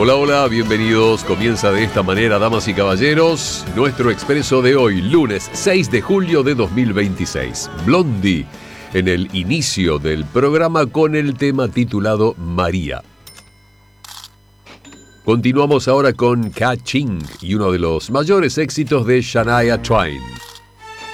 Hola, hola, bienvenidos. Comienza de esta manera, damas y caballeros, nuestro expreso de hoy, lunes 6 de julio de 2026. Blondie, en el inicio del programa con el tema titulado María. Continuamos ahora con Ka-Ching y uno de los mayores éxitos de Shania Twain.